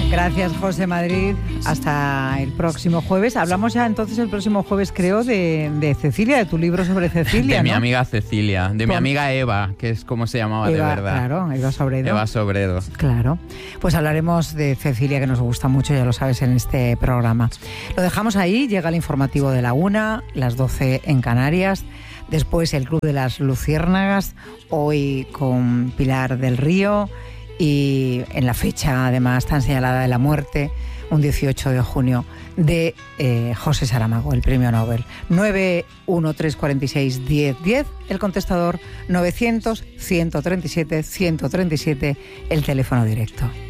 Gracias, José Madrid. Hasta el próximo jueves. Hablamos ya entonces el próximo jueves, creo, de Cecilia, de tu libro sobre Cecilia, De mi ¿no? amiga Cecilia, de mi amiga Eva, que es como se llamaba Eva, de verdad. Claro, Eva Sobredo. Eva Sobredo. Claro. Pues hablaremos de Cecilia, que nos gusta mucho, ya lo sabes, en este programa. Lo dejamos ahí, llega el informativo de la 1, las 12 en Canarias. Después el Club de las Luciérnagas, hoy con Pilar del Río. Y en la fecha, además, tan señalada de la muerte, un 18 de junio, de José Saramago, el premio Nobel. 913461010, el contestador, 900-137-137, el teléfono directo.